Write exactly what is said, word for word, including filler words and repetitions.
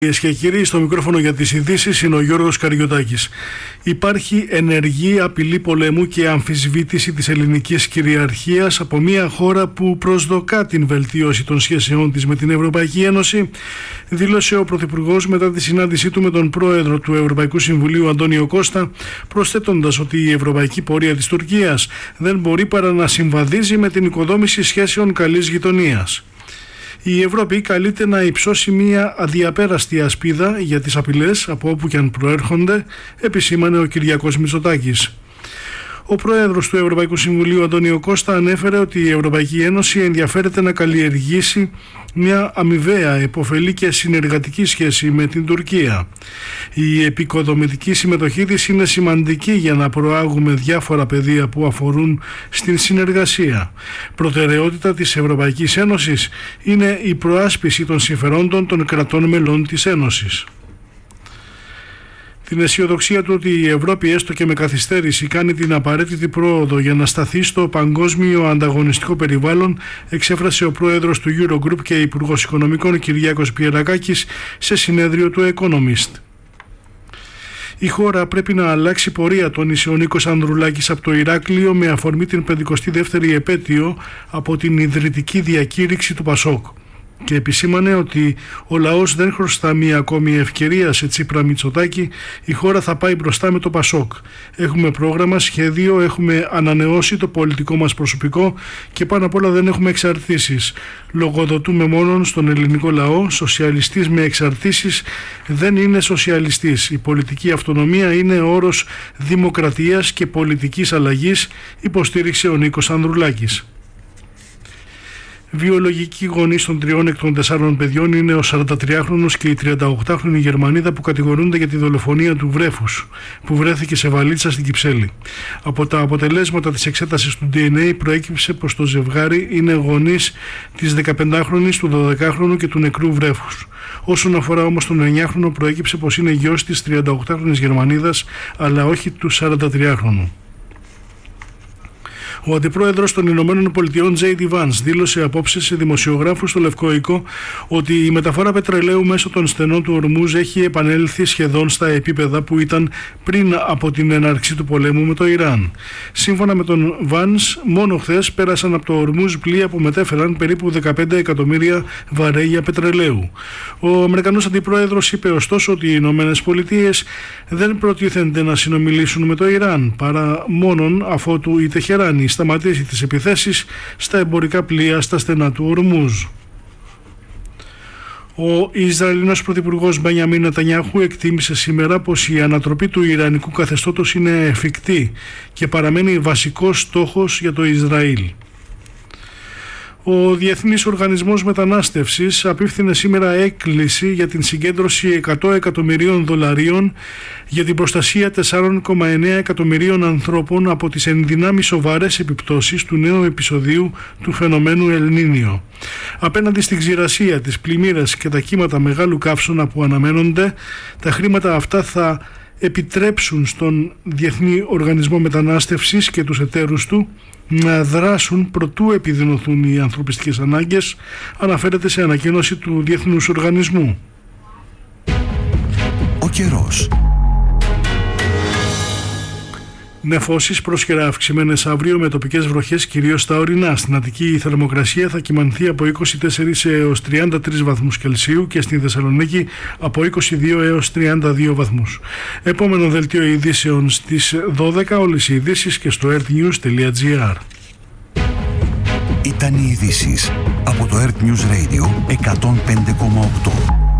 Κυρίες και κύριοι, στο μικρόφωνο για τις ειδήσεις είναι ο Γιώργος Καριωτάκης. Υπάρχει ενεργή απειλή πολέμου και αμφισβήτηση της ελληνικής κυριαρχίας από μια χώρα που προσδοκά την βελτίωση των σχέσεών της με την Ευρωπαϊκή Ένωση, δήλωσε ο Πρωθυπουργός μετά τη συνάντησή του με τον Πρόεδρο του Ευρωπαϊκού Συμβουλίου Αντώνιο Κώστα, προσθέτοντας ότι η ευρωπαϊκή πορεία της Τουρκίας δεν μπορεί παρά να συμβαδίζει με την οικοδόμηση σχέσεων καλής γειτονίας. Η Ευρώπη καλείται να υψώσει μια αδιαπέραστη ασπίδα για τις απειλές από όπου και αν προέρχονται, επισήμανε ο Κυριάκος Μητσοτάκης. Ο Πρόεδρος του Ευρωπαϊκού Συμβουλίου Αντώνιο Κώστα ανέφερε ότι η Ευρωπαϊκή Ένωση ενδιαφέρεται να καλλιεργήσει μια αμοιβαία, επωφελή και συνεργατική σχέση με την Τουρκία. Η επικοδομητική συμμετοχή της είναι σημαντική για να προάγουμε διάφορα πεδία που αφορούν στην συνεργασία. Προτεραιότητα της Ευρωπαϊκής Ένωσης είναι η προάσπιση των συμφερόντων των κρατών μελών της Ένωσης. Την αισιοδοξία του ότι η Ευρώπη, έστω και με καθυστέρηση, κάνει την απαραίτητη πρόοδο για να σταθεί στο παγκόσμιο ανταγωνιστικό περιβάλλον, εξέφρασε ο πρόεδρος του Eurogroup και υπουργός Οικονομικών Κυριάκος Πιερακάκης σε συνέδριο του Economist. Η χώρα πρέπει να αλλάξει πορεία, τόνισε ο Νίκος Ανδρουλάκης από το Ηράκλειο με αφορμή την πενηκοστή δεύτερη επέτειο από την ιδρυτική διακήρυξη του Πασόκ. Και επισήμανε ότι ο λαός δεν χρωστά μία ακόμη ευκαιρία σε Τσίπρα Μητσοτάκη, η χώρα θα πάει μπροστά με το Πασόκ. Έχουμε πρόγραμμα, σχέδιο, έχουμε ανανεώσει το πολιτικό μας προσωπικό και πάνω απ' όλα δεν έχουμε εξαρτήσεις. Λογοδοτούμε μόνον στον ελληνικό λαό, σοσιαλιστής με εξαρτήσεις δεν είναι σοσιαλιστής. Η πολιτική αυτονομία είναι όρος δημοκρατίας και πολιτικής αλλαγής, υποστήριξε ο Νίκος Ανδρουλάκης. Βιολογική γονείς των τριών εκ των τεσσάρων παιδιών είναι ο σαραντατριάχρονος και η τριανταοκτάχρονη Γερμανίδα που κατηγορούνται για τη δολοφονία του βρέφους, που βρέθηκε σε βαλίτσα στην Κυψέλη. Από τα αποτελέσματα της εξέτασης του ντι εν έι προέκυψε πως το ζευγάρι είναι γονείς της δεκαπεντάχρονης, του δωδεκάχρονου και του νεκρού βρέφους. Όσον αφορά όμως τον εννιάχρονο, προέκυψε πως είναι γιος της τριανταοκτάχρονης Γερμανίδας, αλλά όχι του σαραντατριάχρονου. Ο αντιπρόεδρος των Ηνωμένων Πολιτειών τζέι ντι Vance δήλωσε απόψε σε δημοσιογράφους στο Λευκό Οίκο ότι η μεταφορά πετρελαίου μέσω των στενών του Ορμούζ έχει επανέλθει σχεδόν στα επίπεδα που ήταν πριν από την έναρξη του πολέμου με το Ιράν. Σύμφωνα με τον Vance, μόνο χθες πέρασαν από το Ορμούζ πλοία που μετέφεραν περίπου δεκαπέντε εκατομμύρια βαρέλια πετρελαίου. Ο Αμερικανός αντιπρόεδρος είπε ωστόσο ότι οι Ηνωμένες Πολιτείες δεν προτίθενται να συνομιλήσουν με το Ιράν παρά μόνον αφότου η Τεχεράνη σταματήσει τις επιθέσεις στα εμπορικά πλοία στα στενά του Ορμούζ. Ο Ισραηλινός Πρωθυπουργός Μπενιαμίν Νετανιάχου εκτίμησε σήμερα πως η ανατροπή του Ιρανικού καθεστώτος είναι εφικτή και παραμένει βασικός στόχος για το Ισραήλ. Ο Διεθνής Οργανισμός Μετανάστευσης απίφθινε σήμερα έκκληση για την συγκέντρωση εκατό εκατομμυρίων δολαρίων για την προστασία τέσσερα κόμμα εννέα εκατομμυρίων ανθρώπων από τις ενδυνάμει σοβαρές επιπτώσεις του νέου επεισοδίου του φαινομένου Ελ Νίνιο. Απέναντι στην ξηρασία, τις πλημμύρες και τα κύματα μεγάλου καύσωνα που αναμένονται, τα χρήματα αυτά θα επιτρέψουν στον Διεθνή Οργανισμό Μετανάστευσης και τους εταίρους του να δράσουν προτού επιδεινωθούν οι ανθρωπιστικές ανάγκες, αναφέρεται σε ανακοίνωση του Διεθνούς Οργανισμού. Ο καιρός. Νεφώσεις πρόσχερα αυξημένες αύριο με τοπικές βροχές κυρίως στα ορεινά. Στην Αττική η θερμοκρασία θα κυμανθεί από είκοσι τέσσερα έως τριάντα τρεις βαθμούς Κελσίου και στη Θεσσαλονίκη από είκοσι δύο έως τριάντα δύο βαθμούς. Επόμενο δελτίο ειδήσεων στις δώδεκα, όλες οι ειδήσεις και στο earthnews τελεία gr. Ήταν οι ειδήσεις από το Earth News Radio εκατόν πέντε κόμμα οκτώ.